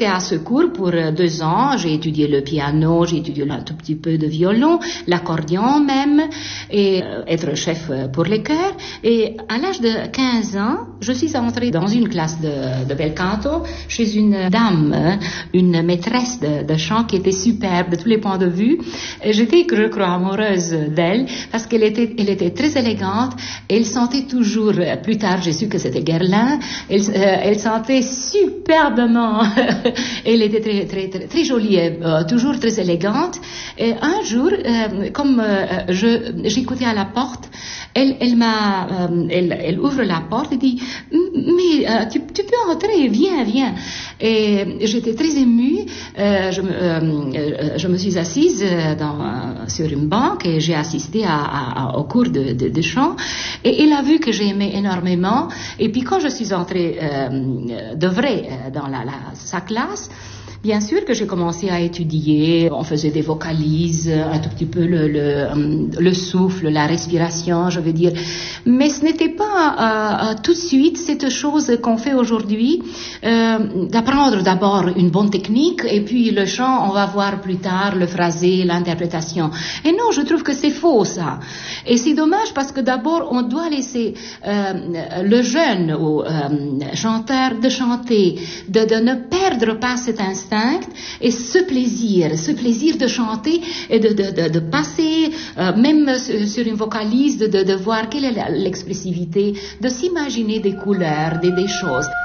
été à ce cours pour 2 ans. J'ai étudié le piano, j'ai étudié un tout petit peu de violon, l'accordion même, et être chef pour les chœurs. Et à l'âge de 15 ans, je suis entrée dans une classe de bel canto chez une dame, une maîtresse de chant qui était superbe de tous les points de vue. Et j'étais, je crois, amoureuse d'elle parce qu'elle était très élégante. Elle sentait toujours, plus tard j'ai su que c'était Guerlain, elle sentait superbement. Elle était très jolie, toujours très élégante. Et un jour, comme j'écoutais à la porte, elle ouvre la porte et dit mais tu peux entrer, viens. Et j'étais très émue. Je me suis assise sur une banque et j'ai assisté au cours de chant. Et elle a vu que j'aimais énormément. Et puis quand je suis entrée de vrai dans sa classe, bien sûr que j'ai commencé à étudier, on faisait des vocalises, un tout petit peu le souffle, la respiration, je veux dire. Mais ce n'était pas tout de suite cette chose qu'on fait aujourd'hui, d'apprendre d'abord une bonne technique et puis le chant, on va voir plus tard le phrasé, l'interprétation. Et non, je trouve que c'est faux ça. Et c'est dommage parce que d'abord on doit laisser le jeune chanteur de chanter, de ne perdre pas cet instinct et ce plaisir de chanter et de passer, même sur une vocalise, de voir quelle est l'expressivité, de s'imaginer des couleurs, des choses.